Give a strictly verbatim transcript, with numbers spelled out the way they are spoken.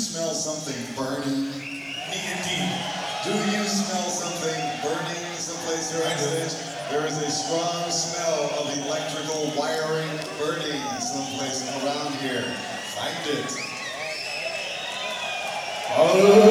smell something burning? Me indeed. Do you smell something burning someplace here I on do. stage? There is a strong smell of electrical wiring burning someplace around here. Find it. Oh.